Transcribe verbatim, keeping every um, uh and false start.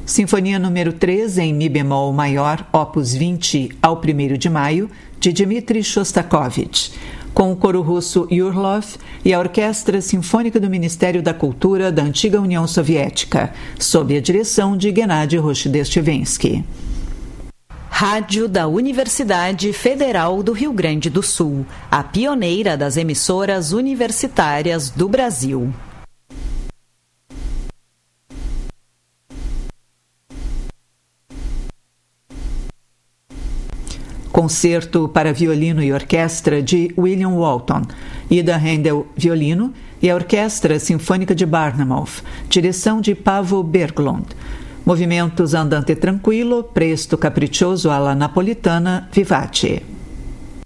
Sinfonia número três em Mi bemol maior, opus vinte, ao primeiro de maio, de Dmitri Shostakovich, com o coro russo Yurlov e a Orquestra Sinfônica do Ministério da Cultura da Antiga União Soviética, sob a direção de Gennady Roshidestivensky. Rádio da Universidade Federal do Rio Grande do Sul, a pioneira das emissoras universitárias do Brasil. Concerto para violino e orquestra de William Walton, Ida Handel, violino, e a Orquestra Sinfônica de Barnamouth, direção de Paavo Berglund. Movimentos andante tranquilo, presto capriccioso alla napolitana, vivace.